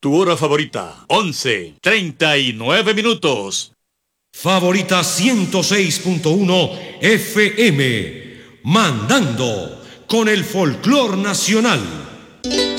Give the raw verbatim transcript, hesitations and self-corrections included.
Tu hora favorita, once, treinta y nueve minutos. Favorita ciento seis punto uno F M, mandando con el folclor nacional.